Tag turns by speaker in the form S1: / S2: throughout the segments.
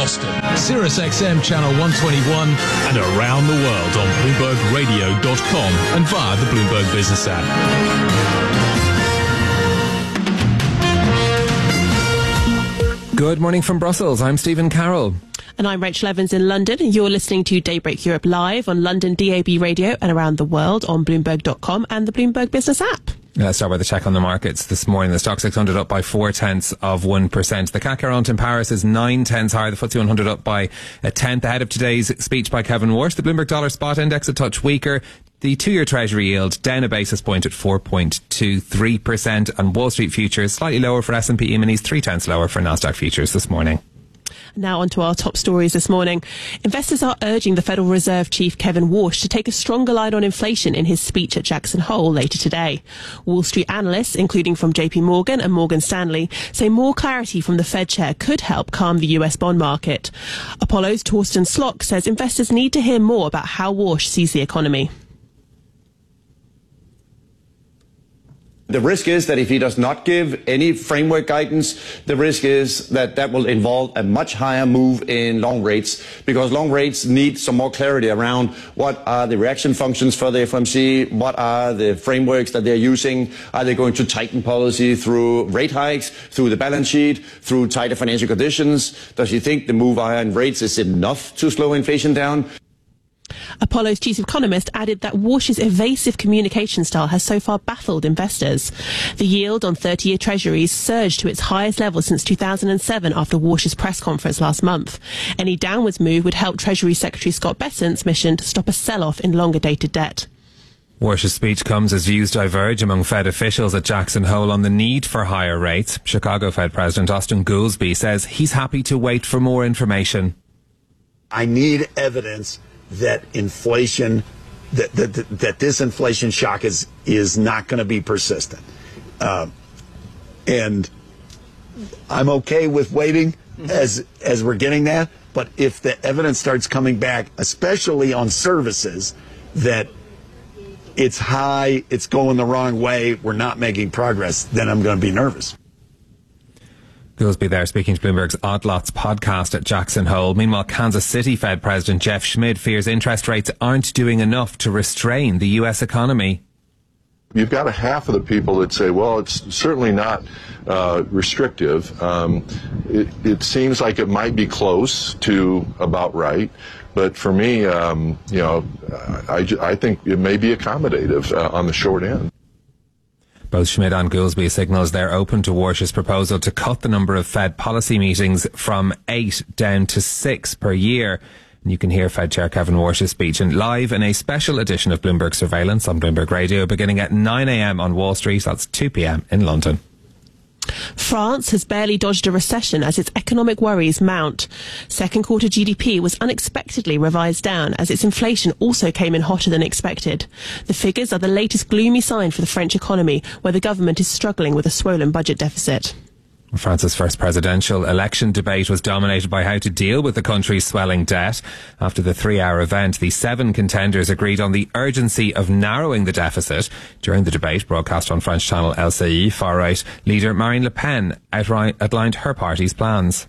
S1: Boston, SiriusXM Channel 121, and around the world on BloombergRadio.com and via the Bloomberg Business app.
S2: Good morning from Brussels. I'm Stephen Carroll.
S3: And I'm Rachel Evans in London. You're listening to Daybreak Europe live on London DAB radio and around the world on Bloomberg.com and the Bloomberg Business app.
S2: Let's start with a check on the markets this morning. The Stoxx 600 up by 0.4%. The CAC 40 in Paris is 0.9 higher. The FTSE 100 up by a tenth ahead of today's speech by Kevin Warsh. The Bloomberg Dollar Spot Index a touch weaker. The two-year Treasury yield down a basis point at 4.23%, and Wall Street futures slightly lower for S&P E-minis, 0.3 lower for Nasdaq futures this morning.
S3: Now on to our top stories this morning. Investors are urging the Federal Reserve Chief Kevin Warsh to take a stronger line on inflation in his speech at Jackson Hole later today. Wall Street analysts, including from JP Morgan and Morgan Stanley, say more clarity from the Fed chair could help calm the US bond market. Apollo's Torsten Slok says investors need to hear more about how Warsh sees the economy.
S4: The risk is that if he does not give any framework guidance, the risk is that that will involve a much higher move in long rates, because long rates need some more clarity around what are the reaction functions for the FOMC, what are the frameworks that they're using, are they going to tighten policy through rate hikes, through the balance sheet, through tighter financial conditions? Does he think the move higher in rates is enough to slow inflation down?
S3: Apollo's chief economist added that Warsh's evasive communication style has so far baffled investors. The yield on 30-year treasuries surged to its highest level since 2007 after Warsh's press conference last month. Any downwards move would help Treasury Secretary Scott Bessent's mission to stop a sell-off in longer-dated debt.
S2: Warsh's speech comes as views diverge among Fed officials at Jackson Hole on the need for higher rates. Chicago Fed President Austin Goolsbee says he's happy to wait for more information.
S5: I need evidence that inflation, that this inflation shock is not going to be persistent, and I'm okay with waiting as we're getting that. But if the evidence starts coming back, especially on services, that it's high, it's going the wrong way, we're not making progress, then I'm going to be nervous.
S2: Goolsbee there speaking to Bloomberg's Odd Lots podcast at Jackson Hole. Meanwhile, Kansas City Fed President Jeff Schmidt fears interest rates aren't doing enough to restrain the U.S. economy.
S6: You've got a half of the people that say, well, it's certainly not restrictive. It seems like it might be close to about right. But for me, I think it may be accommodative on the short end.
S2: Both Schmidt and Goolsbee signals they're open to Warsh's proposal to cut the number of Fed policy meetings from 8 down to 6 per year. And you can hear Fed Chair Kevin Warsh's speech live in a special edition of Bloomberg Surveillance on Bloomberg Radio beginning at 9 a.m. on Wall Street. That's 2 p.m. in London.
S3: France has barely dodged a recession as its economic worries mount. Second quarter GDP was unexpectedly revised down as its inflation also came in hotter than expected. The figures are the latest gloomy sign for the French economy, where the government is struggling with a swollen budget deficit.
S2: France's first presidential election debate was dominated by how to deal with the country's swelling debt. After the 3-hour event, the 7 contenders agreed on the urgency of narrowing the deficit. During the debate, broadcast on French channel LCI, far-right leader Marine Le Pen outlined her party's plans.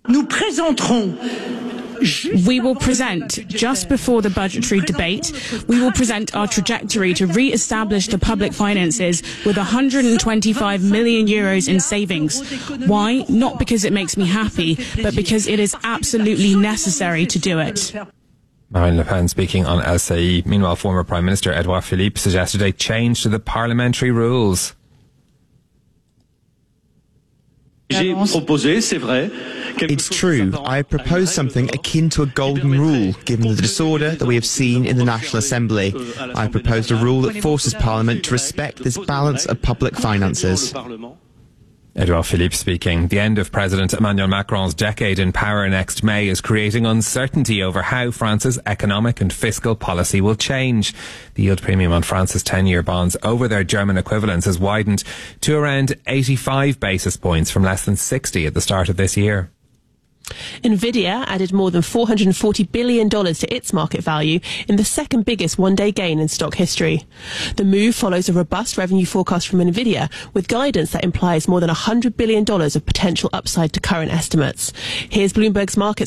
S7: We will present, just before the budgetary debate, we will present our trajectory to re-establish the public finances with 125 million euros in savings. Why? Not because it makes me happy, but because it is absolutely necessary to do it.
S2: Marine Le Pen speaking on LCI. Meanwhile, former Prime Minister Edouard Philippe suggested a change to the parliamentary rules.
S8: It's true. I proposed something akin to a golden rule, given the disorder that we have seen in the National Assembly. I proposed a rule that forces Parliament to respect this balance of public finances.
S2: Edouard Philippe speaking. The end of President Emmanuel Macron's decade in power next May is creating uncertainty over how France's economic and fiscal policy will change. The yield premium on France's 10-year bonds over their German equivalents has widened to around 85 basis points from less than 60 at the start of this year.
S3: Nvidia added more than $440 billion to its market value in the second biggest one-day gain in stock history. The move follows a robust revenue forecast from Nvidia with guidance that implies more than $100 billion of potential upside to current estimates. Here's Bloomberg's market